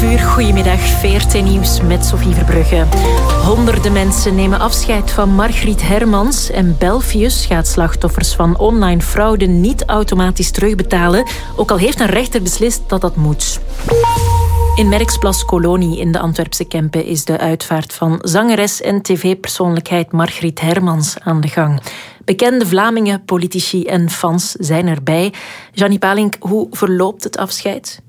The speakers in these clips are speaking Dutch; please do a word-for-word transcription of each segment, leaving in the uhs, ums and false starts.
uur, goedemiddag, V R T Nieuws met Sophie Verbrugge. Honderden mensen nemen afscheid van Margriet Hermans en Belfius gaat slachtoffers van online fraude niet automatisch terugbetalen, ook al heeft een rechter beslist dat dat moet. In Merksplas Kolonie in de Antwerpse Kempen is de uitvaart van zangeres en tv-persoonlijkheid Margriet Hermans aan de gang. Bekende Vlamingen, politici en fans zijn erbij. Gianni Palink, hoe verloopt het afscheid?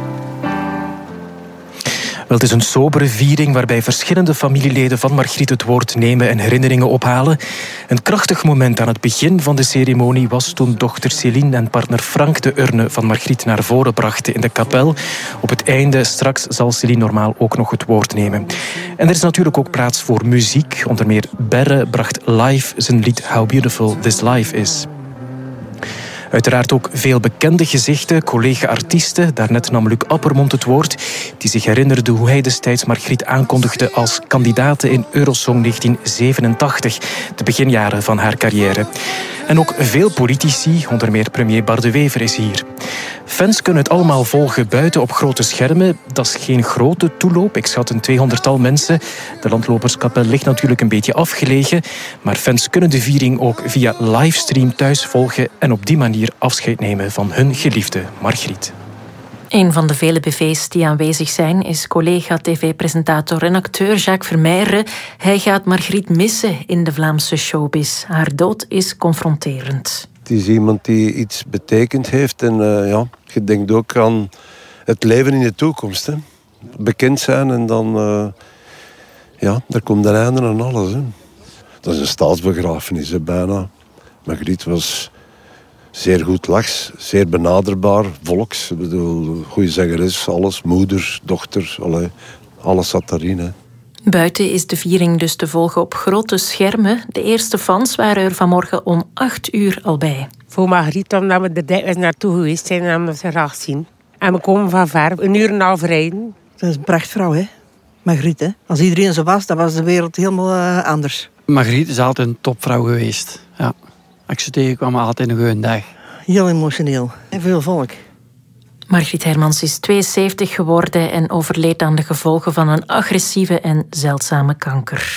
Wel, het is een sobere viering waarbij verschillende familieleden van Margriet het woord nemen en herinneringen ophalen. Een krachtig moment aan het begin van de ceremonie was toen dochter Céline en partner Frank de urne van Margriet naar voren brachten in de kapel. Op het einde straks zal Céline normaal ook nog het woord nemen. En er is natuurlijk ook plaats voor muziek. Onder meer Berre bracht live zijn lied How Beautiful This Life Is. Uiteraard ook veel bekende gezichten, collega-artiesten. Daarnet nam Luc Appermond het woord, die zich herinnerde hoe hij destijds Margriet aankondigde als kandidate in Eurosong negentien zevenentachtig, de beginjaren van haar carrière. En ook veel politici, onder meer premier Bart de Wever is hier. Fans kunnen het allemaal volgen buiten op grote schermen. Dat is geen grote toeloop, ik schat een tweehonderdtal mensen. De landloperskapel ligt natuurlijk een beetje afgelegen, maar fans kunnen de viering ook via livestream thuis volgen en op die manier afscheid nemen van hun geliefde Margriet. Een van de vele B V's die aanwezig zijn is collega tv-presentator en acteur Jacques Vermeijren. Hij gaat Margriet missen in de Vlaamse showbiz. Haar dood is confronterend. Het is iemand die iets betekend heeft en uh, ja, je denkt ook aan het leven in de toekomst. Hè. Bekend zijn en dan, uh, ja, daar komt een einde aan alles. Hè. Dat is een staatsbegrafenis, hè, bijna. Margriet was zeer goed lachs, zeer benaderbaar, volks. Ik bedoel, goede zangeres, alles, moeder, dochter, allee, alles zat daarin. Hè. Buiten is de viering dus te volgen op grote schermen. De eerste fans waren er vanmorgen om acht uur al bij. Voor Margriet, omdat we er dikwijls naartoe geweest zijn en omdat we ze graag zien. En we komen van ver, een uur en een half rijden. Dat is een prachtvrouw, hè? Margriet, hè? Als iedereen zo was, dan was de wereld helemaal uh, anders. Margriet is altijd een topvrouw geweest. Ja. Als ik ze tegenkwam, altijd een goede dag. Heel emotioneel. En veel volk. Margriet Hermans is tweeënzeventig geworden en overleed aan de gevolgen van een agressieve en zeldzame kanker.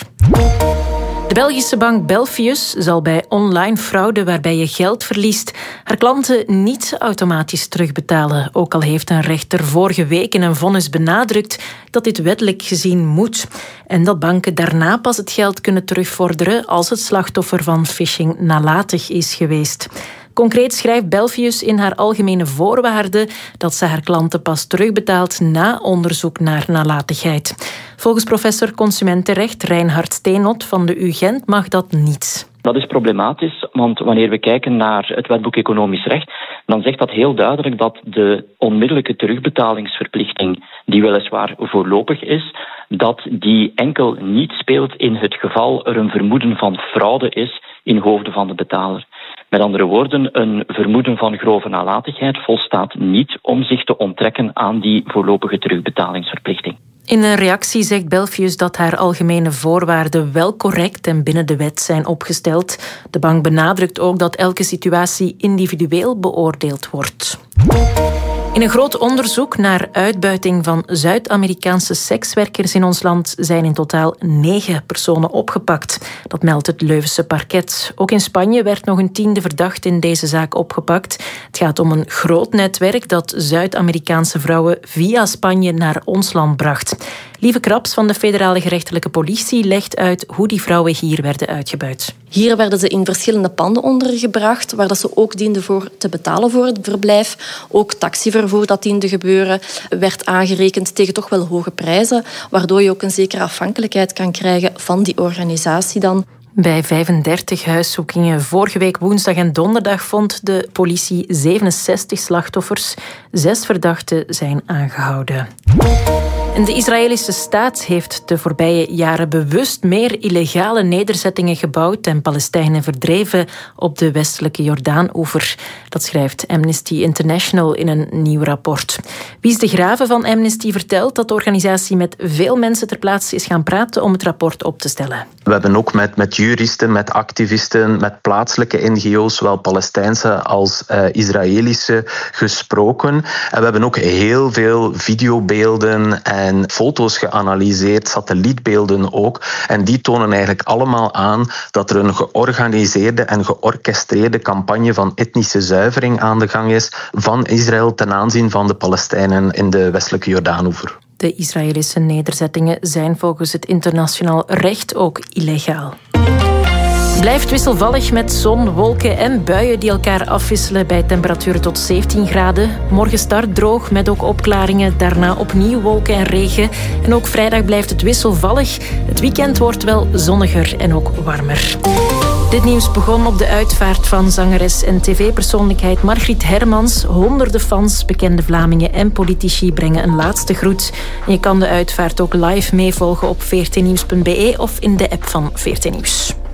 De Belgische bank Belfius zal bij online fraude waarbij je geld verliest haar klanten niet automatisch terugbetalen. Ook al heeft een rechter vorige week in een vonnis benadrukt dat dit wettelijk gezien moet. En dat banken daarna pas het geld kunnen terugvorderen als het slachtoffer van phishing nalatig is geweest. Concreet schrijft Belfius in haar algemene voorwaarden dat ze haar klanten pas terugbetaalt na onderzoek naar nalatigheid. Volgens professor Consumentenrecht Reinhard Steenot van de U Gent mag dat niet. Dat is problematisch, want wanneer we kijken naar het wetboek Economisch Recht, dan zegt dat heel duidelijk dat de onmiddellijke terugbetalingsverplichting, die weliswaar voorlopig is, dat die enkel niet speelt in het geval er een vermoeden van fraude is in hoofde van de betaler. Met andere woorden, een vermoeden van grove nalatigheid volstaat niet om zich te onttrekken aan die voorlopige terugbetalingsverplichting. In een reactie zegt Belfius dat haar algemene voorwaarden wel correct en binnen de wet zijn opgesteld. De bank benadrukt ook dat elke situatie individueel beoordeeld wordt. In een groot onderzoek naar uitbuiting van Zuid-Amerikaanse sekswerkers in ons land zijn in totaal negen personen opgepakt. Dat meldt het Leuvense parket. Ook in Spanje werd nog een tiende verdachte in deze zaak opgepakt. Het gaat om een groot netwerk dat Zuid-Amerikaanse vrouwen via Spanje naar ons land bracht. Lieve Kraps van de federale gerechtelijke politie legt uit hoe die vrouwen hier werden uitgebuit. Hier werden ze in verschillende panden ondergebracht, waar dat ze ook dienden voor te betalen voor het verblijf. Ook taxivervoer dat diende gebeuren, werd aangerekend tegen toch wel hoge prijzen, waardoor je ook een zekere afhankelijkheid kan krijgen van die organisatie dan. Bij vijfendertig huiszoekingen vorige week woensdag en donderdag vond de politie zevenenzestig slachtoffers. Zes verdachten zijn aangehouden. En de Israëlische staat heeft de voorbije jaren bewust meer illegale nederzettingen gebouwd en Palestijnen verdreven op de westelijke Jordaan-oever. Dat schrijft Amnesty International in een nieuw rapport. Wies de Graven van Amnesty vertelt dat de organisatie met veel mensen ter plaatse is gaan praten om het rapport op te stellen. We hebben ook met, met juristen, met activisten, met plaatselijke N G O's, zowel Palestijnse als uh, Israëlische, gesproken. En we hebben ook heel veel videobeelden en foto's geanalyseerd, satellietbeelden ook. En die tonen eigenlijk allemaal aan dat er een georganiseerde en georchestreerde campagne van etnische zuivering aan de gang is van Israël ten aanzien van de Palestijnen in de westelijke Jordaanoever. De Israëlische nederzettingen zijn volgens het internationaal recht ook illegaal. Blijft wisselvallig met zon, wolken en buien die elkaar afwisselen bij temperaturen tot zeventien graden. Morgen start droog met ook opklaringen, daarna opnieuw wolken en regen. En ook vrijdag blijft het wisselvallig. Het weekend wordt wel zonniger en ook warmer. Dit nieuws begon op de uitvaart van zangeres en tv-persoonlijkheid Margriet Hermans. Honderden fans, bekende Vlamingen en politici brengen een laatste groet. En je kan de uitvaart ook live meevolgen op veertien nieuws punt be of in de app van veertien Nieuws.